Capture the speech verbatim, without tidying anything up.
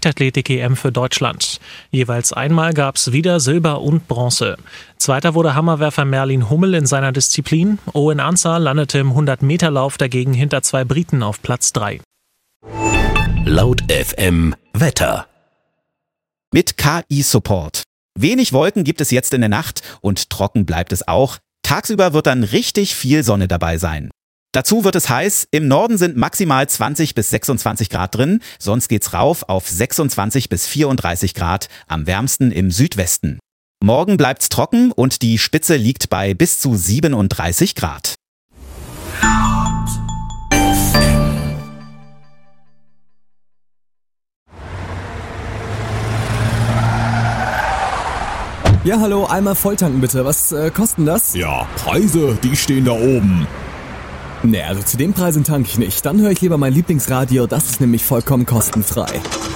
Leichtathletik-E M für Deutschland. Jeweils einmal gab es wieder Silber und Bronze. Zweiter wurde Hammerwerfer Merlin Hummel in seiner Disziplin. Owen Ansah landete im hundert-Meter-Lauf dagegen hinter zwei Briten auf Platz drei. Laut F M Wetter. Mit K I-Support. Wenig Wolken gibt es jetzt in der Nacht und trocken bleibt es auch. Tagsüber wird dann richtig viel Sonne dabei sein. Dazu wird es heiß. Im Norden sind maximal zwanzig bis sechsundzwanzig Grad drin. Sonst geht's rauf auf sechsundzwanzig bis vierunddreißig Grad. Am wärmsten im Südwesten. Morgen bleibt's trocken und die Spitze liegt bei bis zu siebenunddreißig Grad. Ja, hallo, einmal volltanken bitte. Was äh, kosten das? Ja, Preise, die stehen da oben. Nee, also zu den Preisen tanke ich nicht. Dann höre ich lieber mein Lieblingsradio, das ist nämlich vollkommen kostenfrei.